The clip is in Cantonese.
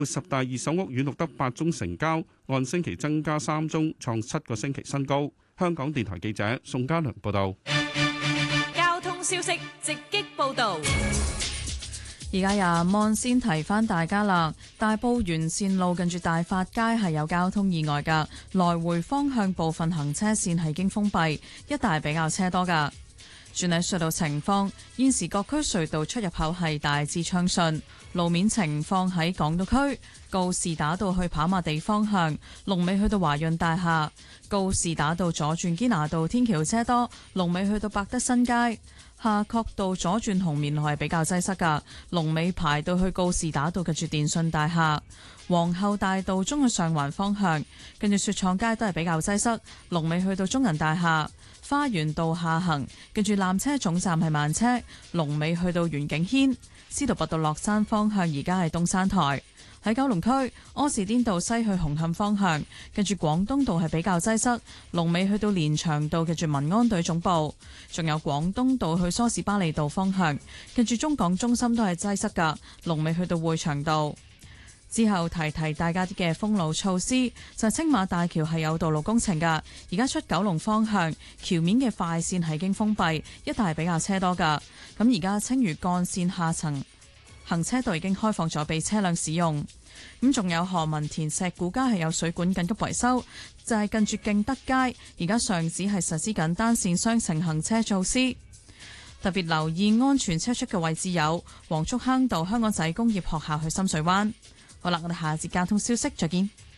十大二手屋苑錄得8宗成交，按星期增加3宗，創7個星期新高。香港電台記者宋嘉良報道。 交通消息直擊報道。 而家廿蚊先提翻大家啦，大埔沿線路近住大發街係有交通意外㗎，來回方向部分行車線係經封閉，一帶比較車多㗎。轉喺隧道情況，現時各區隧道出入口係大致暢順。路面情況喺港島區告士打道去跑馬地方向，龍尾去到華潤大廈；告士打道左轉堅拿道天橋車多，龍尾去到百德新街；夏慤道左轉紅棉路係比較擠塞㗎，龍尾排到去告士打道近住電訊大廈；皇后大道中去上環方向，跟住雪廠街都係比較擠塞，龍尾去到中銀大廈。花園道下行，跟住纜車總站係慢車，龍尾去到元景軒。司徒拔道落山方向而家係東山台。喺九龍區柯士甸道西去紅磡方向，跟住廣東道係比較擠塞，龍尾去到連翔道跟住民安隊總部。仲有廣東道去梳士巴利道方向，跟住中港中心都係擠塞㗎，龍尾去到匯祥道。之後提提大家啲嘅封路措施，就係青馬大橋係有道路工程㗎，而家出九龍方向橋面嘅快線係經封閉，一帶係比較車多㗎。咁而家青嶼幹線下層行車道已經開放咗俾車輛使用。咁仲有何文田石鼓街係有水管緊急維修，就係近住敬德街，而家上址係實施緊單線雙程行車措施。特別留意安全車速嘅位置有黃竹坑道香港仔工業學校去深水灣。好啦，我哋下節交通消息再見。